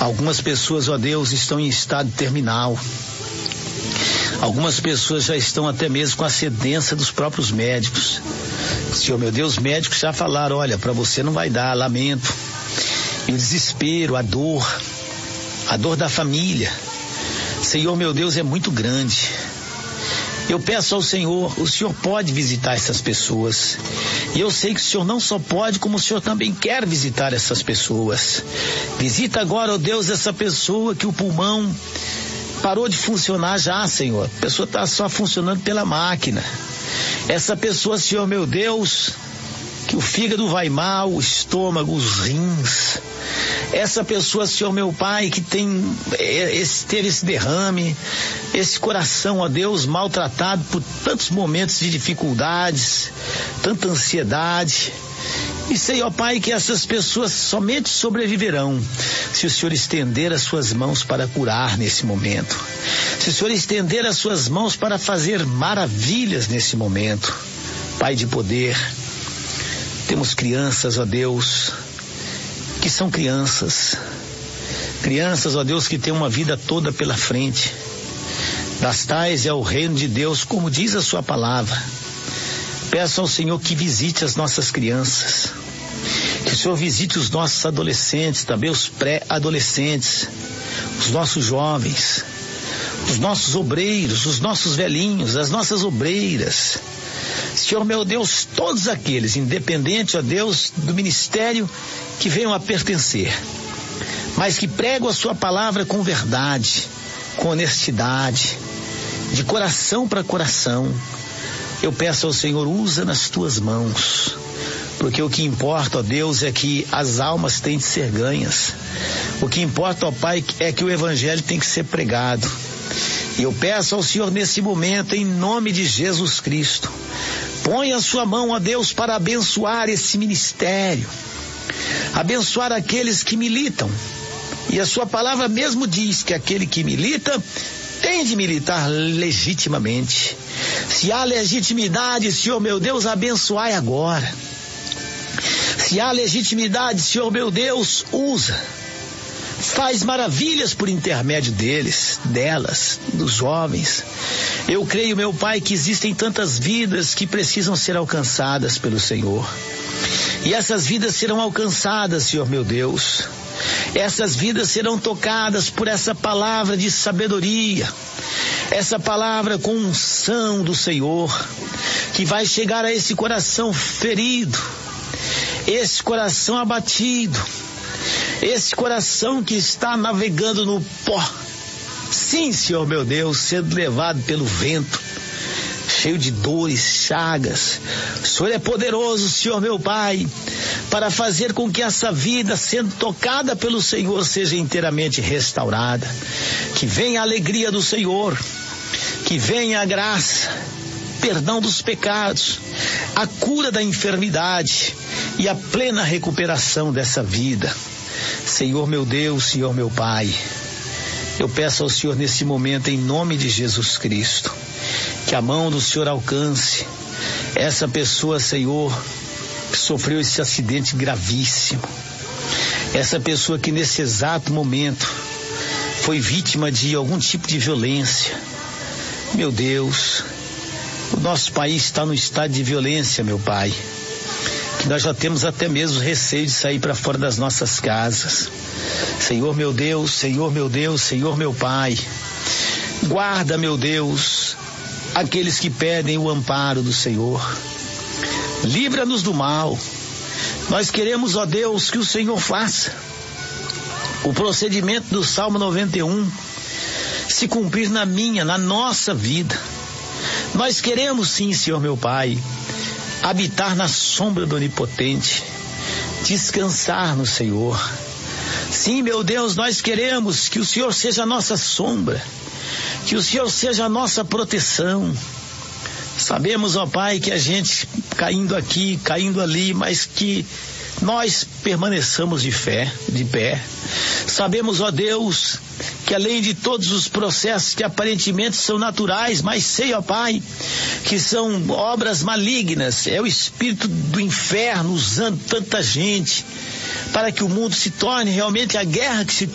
Algumas pessoas, ó Deus, estão em estado terminal. Algumas pessoas já estão até mesmo com a cedência dos próprios médicos. Senhor meu Deus, médicos já falaram, olha, para você não vai dar, lamento. E o desespero, a dor da família, Senhor meu Deus, é muito grande. Eu peço ao Senhor, o Senhor pode visitar essas pessoas. E eu sei que o Senhor não só pode, como o Senhor também quer visitar essas pessoas. Visita agora, ó Deus, essa pessoa que o pulmão parou de funcionar já, Senhor. A pessoa está só funcionando pela máquina. Essa pessoa, Senhor meu Deus, que o fígado vai mal, o estômago, os rins. Essa pessoa, Senhor meu Pai, que teve esse derrame, esse coração, ó Deus, maltratado por tantos momentos de dificuldades, tanta ansiedade. E sei, ó Pai, que essas pessoas somente sobreviverão se o Senhor estender as suas mãos para curar nesse momento. Se o Senhor estender as suas mãos para fazer maravilhas nesse momento. Pai de poder, temos crianças, ó Deus, que são crianças, ó Deus, que têm uma vida toda pela frente. Das tais é o reino de Deus, como diz a sua palavra. Peço ao Senhor que visite as nossas crianças, que o Senhor visite os nossos adolescentes, também os pré-adolescentes, os nossos jovens, os nossos obreiros, os nossos velhinhos, as nossas obreiras. Senhor meu Deus, todos aqueles, independente, ó Deus, do ministério que venham a pertencer, mas que pregam a sua palavra com verdade, com honestidade, de coração para coração. Eu peço ao Senhor, usa nas tuas mãos, porque o que importa, ó Deus, é que as almas têm de ser ganhas. O que importa, ó Pai, é que o evangelho tem que ser pregado. E eu peço ao Senhor nesse momento, em nome de Jesus Cristo, põe a sua mão, ó Deus, para abençoar esse ministério, abençoar aqueles que militam. E a sua palavra mesmo diz que aquele que milita tem de militar legitimamente. Se há legitimidade, Senhor meu Deus, abençoai agora. Se há legitimidade, Senhor meu Deus, usa. Faz maravilhas por intermédio delas, dos jovens. Eu creio, meu Pai, que existem tantas vidas que precisam ser alcançadas pelo Senhor. E essas vidas serão alcançadas, Senhor meu Deus. Essas vidas serão tocadas por essa palavra de sabedoria, essa palavra com unção do Senhor, que vai chegar a esse coração ferido, esse coração abatido, esse coração que está navegando no pó. Sim, Senhor meu Deus, sendo levado pelo vento, cheio de dores, chagas. O Senhor é poderoso, Senhor meu Pai, para fazer com que essa vida, sendo tocada pelo Senhor, seja inteiramente restaurada. Que venha a alegria do Senhor, que venha a graça, perdão dos pecados, a cura da enfermidade e a plena recuperação dessa vida. Senhor meu Deus, Senhor meu Pai, eu peço ao Senhor nesse momento, em nome de Jesus Cristo, que a mão do Senhor alcance essa pessoa, Senhor, que sofreu esse acidente gravíssimo. Essa pessoa que nesse exato momento foi vítima de algum tipo de violência. Meu Deus, o nosso país está no estado de violência, meu Pai, que nós já temos até mesmo receio de sair para fora das nossas casas. Senhor meu Deus, Senhor meu Deus, Senhor meu Pai, guarda, meu Deus, aqueles que pedem o amparo do Senhor. Livra-nos do mal. Nós queremos, ó Deus, que o Senhor faça o procedimento do Salmo 91 se cumprir na nossa vida. Nós queremos sim, Senhor meu Pai, habitar na sombra do Onipotente, descansar no Senhor. Sim, meu Deus, nós queremos que o Senhor seja a nossa sombra, que o Senhor seja a nossa proteção. Sabemos, ó Pai, que a gente caindo aqui, caindo ali, mas que nós permaneçamos de pé. Sabemos, ó Deus, que além de todos os processos que aparentemente são naturais, mas sei, ó Pai, que são obras malignas, é o espírito do inferno usando tanta gente para que o mundo se torne realmente a guerra que se